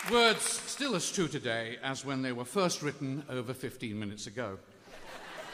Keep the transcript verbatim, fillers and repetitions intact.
Words still as true today as when they were first written over fifteen minutes ago.